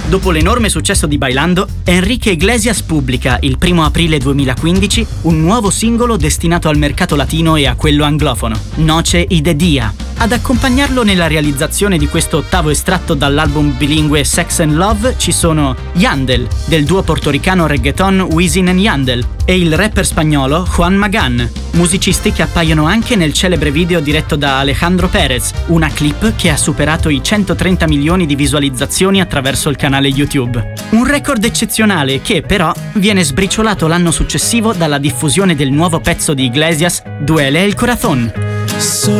Dopo l'enorme successo di Bailando, Enrique Iglesias pubblica, il 1 aprile 2015, un nuovo singolo destinato al mercato latino e a quello anglofono, Noche y de Día. Ad accompagnarlo nella realizzazione di questo ottavo estratto dall'album bilingue Sex and Love ci sono Yandel, del duo portoricano reggaeton Wisin and Yandel, e il rapper spagnolo Juan Magán, musicisti che appaiono anche nel celebre video diretto da Alejandro Perez, una clip che ha superato i 130 milioni di visualizzazioni attraverso il canale YouTube. Un record eccezionale che, però, viene sbriciolato l'anno successivo dalla diffusione del nuovo pezzo di Iglesias, Duele el Corazón.